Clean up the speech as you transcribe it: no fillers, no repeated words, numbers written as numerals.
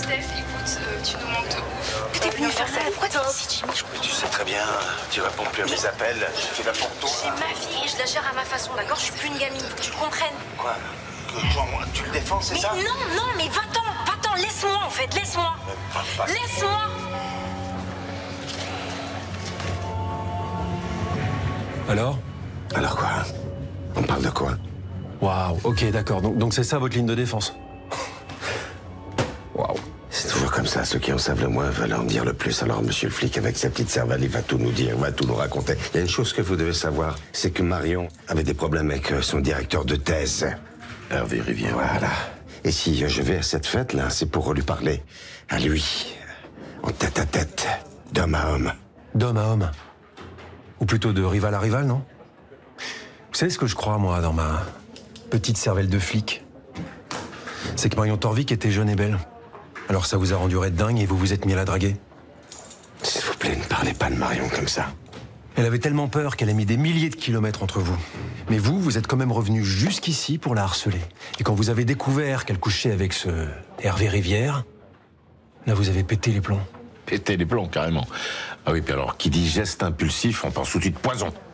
Steph, écoute, tu nous manques de ouf. Tu t'es venu faire ça? Pourquoi t'es ici, Jimmy? Tu sais très bien, tu réponds plus à mes appels, tu réponds pour J'ai toi. ma vie et je la gère à ma façon, d'accord? Je suis plus une gamine, faut que tu le comprennes. Quoi? Que toi, moi, tu le défends, c'est Mais ça? non, mais va-t'en, laisse-moi en fait, laisse-moi. Laisse-moi. Alors? Alors quoi? On parle de quoi? Waouh, ok, d'accord. Donc c'est ça votre ligne de défense? Waouh. C'est toujours comme ça, ceux qui en savent le moins veulent en dire le plus. Alors monsieur le flic, avec sa petite cervelle, il va tout nous dire, il va tout nous raconter. Il y a une chose que vous devez savoir, c'est que Marion avait des problèmes avec son directeur de thèse. Hervé Rivière. Voilà. Et si je vais à cette fête-là, c'est pour lui parler. À lui. En tête à tête. D'homme à homme. D'homme à homme. Ou plutôt de rival à rival, non? Vous savez ce que je crois, moi, dans ma petite cervelle de flic? C'est que Marion Torvik était jeune et belle. Alors ça vous a rendu raide dingue et vous vous êtes mis à la draguer. S'il vous plaît, ne parlez pas de Marion comme ça. Elle avait tellement peur qu'elle a mis des milliers de kilomètres entre vous. Mais vous êtes quand même revenu jusqu'ici pour la harceler. Et quand vous avez découvert qu'elle couchait avec ce Hervé Rivière, là vous avez pété les plombs. Péter les plombs, carrément. Ah oui, puis alors, qui dit geste impulsif, on pense tout de suite poison.